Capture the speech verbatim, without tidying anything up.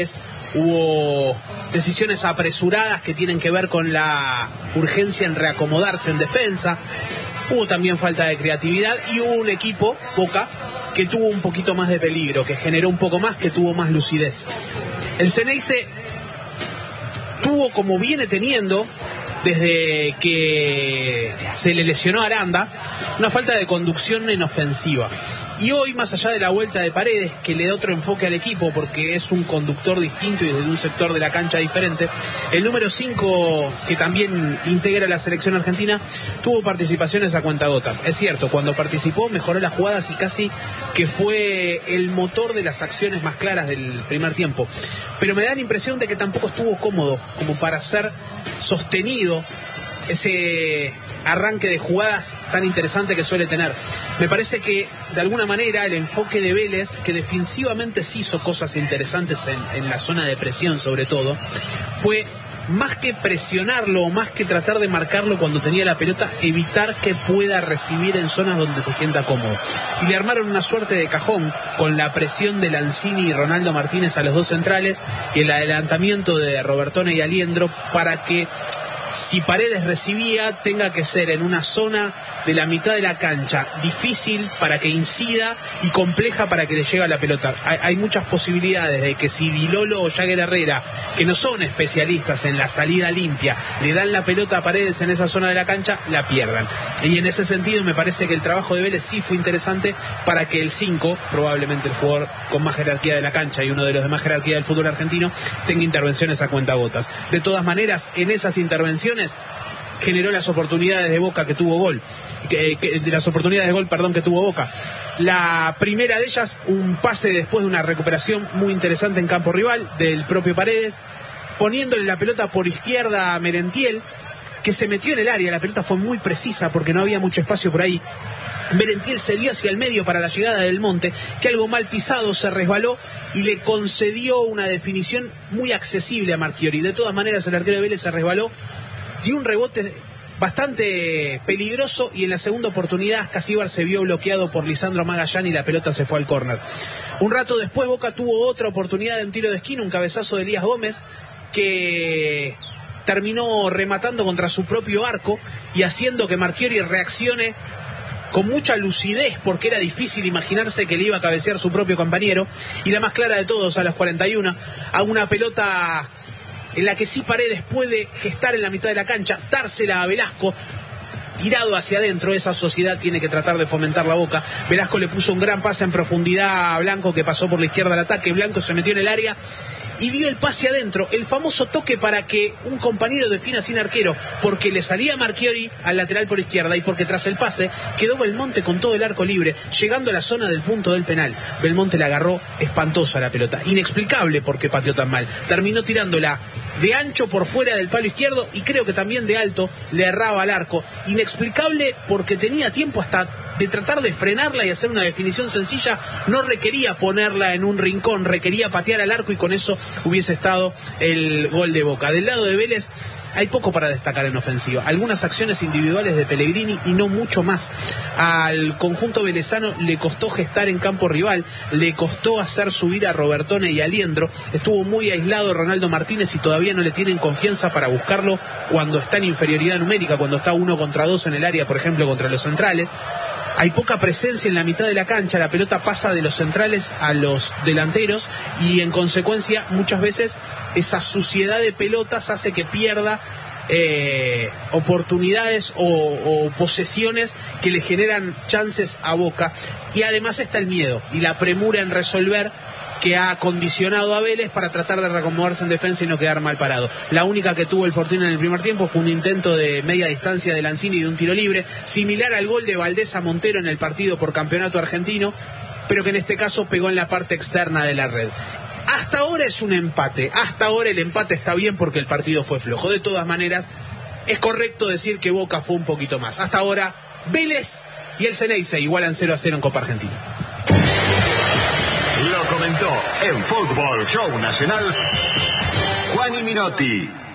Hubo decisiones apresuradas que tienen que ver con la urgencia en reacomodarse en defensa. Hubo también falta de creatividad y hubo un equipo, Boca, que tuvo un poquito más de peligro, que generó un poco más, que tuvo más lucidez. El Ceneice tuvo, como viene teniendo desde que se le lesionó a Aranda, una falta de conducción en ofensiva. Y hoy, más allá de la vuelta de Paredes, que le da otro enfoque al equipo porque es un conductor distinto y desde un sector de la cancha diferente, el número cinco, que también integra la selección argentina, tuvo participaciones a cuentagotas. Es cierto, cuando participó mejoró las jugadas y casi que fue el motor de las acciones más claras del primer tiempo. Pero me da la impresión de que tampoco estuvo cómodo como para ser sostenido ese arranque de jugadas tan interesante que suele tener. Me parece que de alguna manera el enfoque de Vélez, que defensivamente sí hizo cosas interesantes en, en la zona de presión sobre todo, fue más que presionarlo o más que tratar de marcarlo cuando tenía la pelota, evitar que pueda recibir en zonas donde se sienta cómodo. Y le armaron una suerte de cajón con la presión de Lanzini y Ronaldo Martínez a los dos centrales y el adelantamiento de Robertone y Aliendro para que, si Paredes recibía, tenga que ser en una zona de la mitad de la cancha difícil para que incida y compleja para que le llegue a la pelota. Hay, hay muchas posibilidades de que si Vilolo o Jagger Herrera, que no son especialistas en la salida limpia, le dan la pelota a Paredes en esa zona de la cancha, la pierdan. Y en ese sentido me parece que el trabajo de Vélez sí fue interesante para que el cinco, probablemente el jugador con más jerarquía de la cancha y uno de los de más jerarquía del fútbol argentino, tenga intervenciones a cuentagotas. De todas maneras, en esas intervenciones generó las oportunidades de Boca que tuvo gol, que, que, de las oportunidades de gol, perdón, que tuvo Boca. La primera de ellas, un pase después de una recuperación muy interesante en campo rival del propio Paredes, poniéndole la pelota por izquierda a Merentiel, que se metió en el área. La pelota fue muy precisa porque no había mucho espacio por ahí. Merentiel se dio hacia el medio para la llegada del Monte, que algo mal pisado se resbaló y le concedió una definición muy accesible a Marchiori. De todas maneras, el arquero de Vélez se resbaló, dio un rebote bastante peligroso y en la segunda oportunidad Casíbar se vio bloqueado por Lisandro Magallán y la pelota se fue al córner. Un rato después Boca tuvo otra oportunidad en tiro de esquina, un cabezazo de Elías Gómez que terminó rematando contra su propio arco y haciendo que Marchiori reaccione con mucha lucidez, porque era difícil imaginarse que le iba a cabecear su propio compañero. Y la más clara de todos, a los cuarenta y uno, a una pelota en la que sí Paredes puede gestar en la mitad de la cancha, dársela a Velasco, tirado hacia adentro. Esa sociedad tiene que tratar de fomentar la Boca. Velasco le puso un gran pase en profundidad a Blanco, que pasó por la izquierda al ataque. Blanco se metió en el área y dio el pase adentro, el famoso toque para que un compañero defina sin arquero, porque le salía Marchiori al lateral por izquierda y porque tras el pase quedó Belmonte con todo el arco libre, llegando a la zona del punto del penal. Belmonte la agarró espantosa la pelota, inexplicable por qué pateó tan mal. Terminó tirándola de ancho por fuera del palo izquierdo y creo que también de alto le erraba al arco. Inexplicable porque tenía tiempo hasta de tratar de frenarla y hacer una definición sencilla. No requería ponerla en un rincón, requería patear al arco y con eso hubiese estado el gol de Boca. Del lado de Vélez hay poco para destacar en ofensiva. Algunas acciones individuales de Pellegrini y no mucho más. Al conjunto velezano le costó gestar en campo rival, le costó hacer subir a Robertone y a Aliendro. Estuvo muy aislado Ronaldo Martínez y todavía no le tienen confianza para buscarlo cuando está en inferioridad numérica, cuando está uno contra dos en el área, por ejemplo, contra los centrales. Hay poca presencia en la mitad de la cancha, la pelota pasa de los centrales a los delanteros y en consecuencia muchas veces esa suciedad de pelotas hace que pierda eh, oportunidades o, o posesiones que le generan chances a Boca. Y además está el miedo y la premura en resolver, que ha condicionado a Vélez para tratar de reacomodarse en defensa y no quedar mal parado. La única que tuvo el Fortín en el primer tiempo fue un intento de media distancia de Lanzini de un tiro libre, similar al gol de Valdés a Montero en el partido por campeonato argentino, pero que en este caso pegó en la parte externa de la red. Hasta ahora es un empate, hasta ahora el empate está bien porque el partido fue flojo. De todas maneras, es correcto decir que Boca fue un poquito más. Hasta ahora, Vélez y el Ceneice igualan cero a cero en Copa Argentina. Lo comentó en Fútbol Show Nacional Juan y Minotti.